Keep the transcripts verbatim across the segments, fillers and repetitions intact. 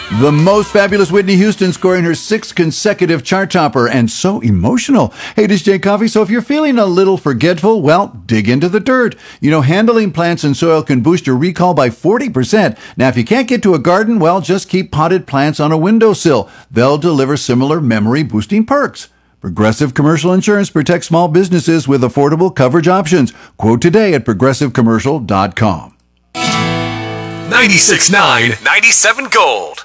The most fabulous Whitney Houston scoring her sixth consecutive chart topper, and so emotional. Hey, this is Jay Coffey. So if you're feeling a little forgetful, well, dig into the dirt. You know, handling plants and soil can boost your recall by forty percent. Now, if you can't get to a garden, well, just keep potted plants on a windowsill. They'll deliver similar memory-boosting perks. Progressive Commercial Insurance protects small businesses with affordable coverage options. Quote today at progressive commercial dot com. ninety-six point nine, ninety-seven Gold.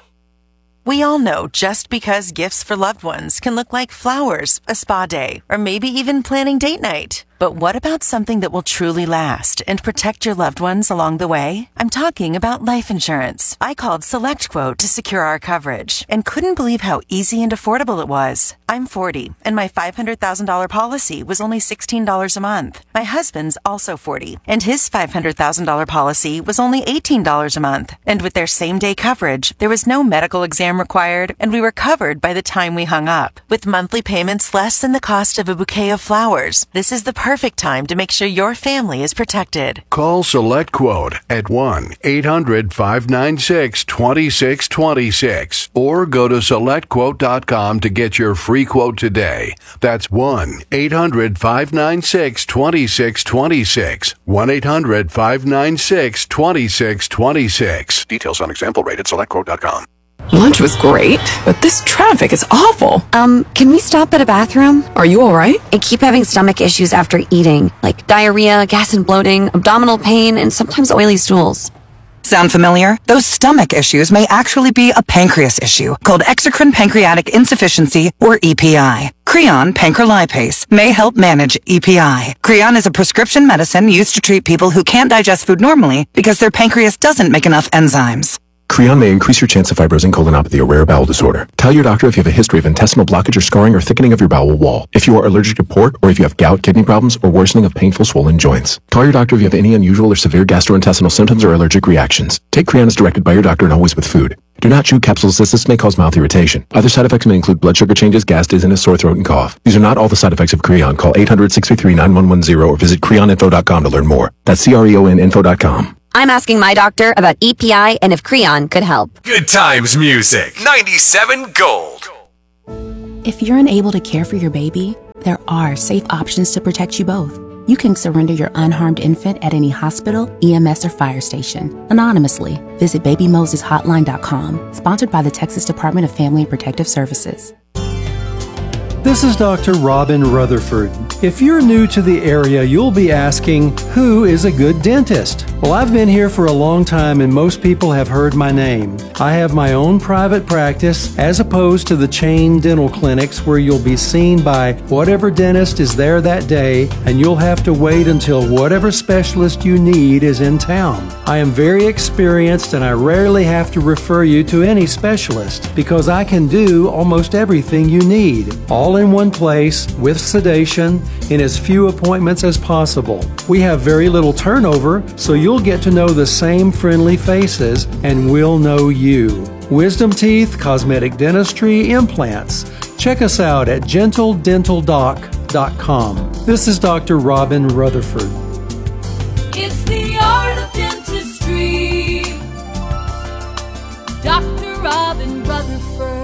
We all know just because gifts for loved ones can look like flowers, a spa day, or maybe even planning date night. But what about something that will truly last and protect your loved ones along the way? I'm talking about life insurance. I called SelectQuote to secure our coverage and couldn't believe how easy and affordable it was. I'm forty, and my five hundred thousand dollars policy was only sixteen dollars a month. My husband's also forty, and his five hundred thousand dollars policy was only eighteen dollars a month. And with their same-day coverage, there was no medical exam required, and we were covered by the time we hung up. With monthly payments less than the cost of a bouquet of flowers, this is the perfect Perfect time to make sure your family is protected. Call SelectQuote at one eight hundred five nine six two six two six or go to select quote dot com to get your free quote today. That's one eight hundred five nine six two six two six. one eight hundred five nine six two six two six. Details on example rate at select quote dot com. Lunch was great, but this traffic is awful. Um, can we stop at a bathroom? Are you all right? I keep having stomach issues after eating, like diarrhea, gas and bloating, abdominal pain, and sometimes oily stools. Sound familiar? Those stomach issues may actually be a pancreas issue called exocrine pancreatic insufficiency, or E P I. Creon pancrelipase may help manage E P I. Creon is a prescription medicine used to treat people who can't digest food normally because their pancreas doesn't make enough enzymes. Creon may increase your chance of fibrosing colonopathy, a rare bowel disorder. Tell your doctor if you have a history of intestinal blockage or scarring or thickening of your bowel wall, if you are allergic to pork, or if you have gout, kidney problems, or worsening of painful swollen joints. Call your doctor if you have any unusual or severe gastrointestinal symptoms or allergic reactions. Take Creon as directed by your doctor and always with food. Do not chew capsules as this may cause mouth irritation. Other side effects may include blood sugar changes, gas, dizziness, sore throat, and cough. These are not all the side effects of Creon. Call eight hundred six three three nine one one zero or visit creon info dot com to learn more. That's C R E O N info dot com. I'm asking my doctor about E P I and if Creon could help. Good times music. ninety-seven Gold. If you're unable to care for your baby, there are safe options to protect you both. You can surrender your unharmed infant at any hospital, E M S, or fire station anonymously. Visit baby moses hotline dot com, sponsored by the Texas Department of Family and Protective Services. This is Doctor Robin Rutherford. If you're new to the area, you'll be asking, who is a good dentist? Well, I've been here for a long time and most people have heard my name. I have my own private practice as opposed to the chain dental clinics where you'll be seen by whatever dentist is there that day and you'll have to wait until whatever specialist you need is in town. I am very experienced and I rarely have to refer you to any specialist because I can do almost everything you need, all in one place with sedation in as few appointments as possible. We have very little turnover, so you'll get to know the same friendly faces and we'll know you. Wisdom teeth, cosmetic dentistry, implants. Check us out at gentle dental doc dot com. This is Doctor Robin Rutherford. It's the art of dentistry. Doctor Robin Rutherford.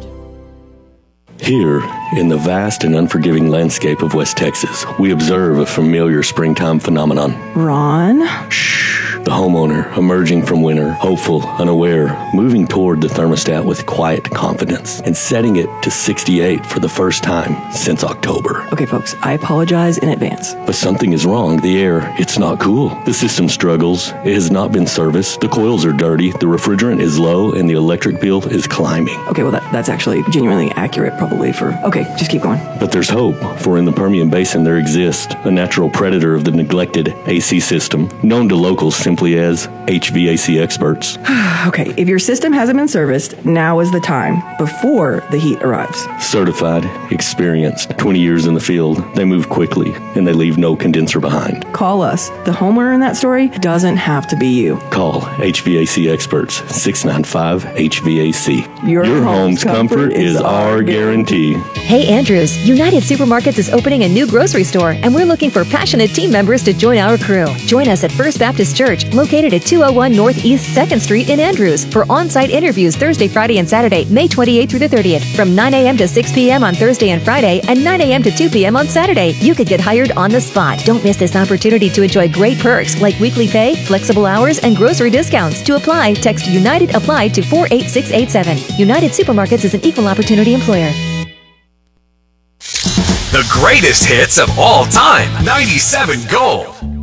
Here, in the vast and unforgiving landscape of West Texas, we observe a familiar springtime phenomenon. Ron? Shh. The homeowner, emerging from winter, hopeful, unaware, moving toward the thermostat with quiet confidence, and setting it to sixty-eight for the first time since October. Okay, folks, I apologize in advance. But something is wrong. The air, it's not cool. The system struggles. It has not been serviced. The coils are dirty. The refrigerant is low, and the electric bill is climbing. Okay, well, that, that's actually genuinely accurate, probably for... Okay, just keep going. But there's hope, for in the Permian Basin there exists a natural predator of the neglected A C system, known to locals simply as H V A C experts. Okay, if your system hasn't been serviced, now is the time, before the heat arrives. Certified, experienced, twenty years in the field, they move quickly, and they leave no condenser behind. Call us. The homeowner in that story doesn't have to be you. Call H V A C experts, six nine five H V A C. Your, Your home's, home's comfort, comfort is, is our guarantee. Hey Andrews, United Supermarkets is opening a new grocery store and we're looking for passionate team members to join our crew. Join us at First Baptist Church located at two oh one Northeast second Street in Andrews, for on-site interviews Thursday, Friday, and Saturday, May twenty-eighth through the thirtieth, from nine a.m. to six p.m. on Thursday and Friday, and nine a.m. to two p.m. on Saturday. You could get hired on the spot. Don't miss this opportunity to enjoy great perks like weekly pay, flexible hours, and grocery discounts. To apply, text United Apply to four eight six eight seven. United Supermarkets is an equal opportunity employer. The greatest hits of all time. ninety-seven Gold.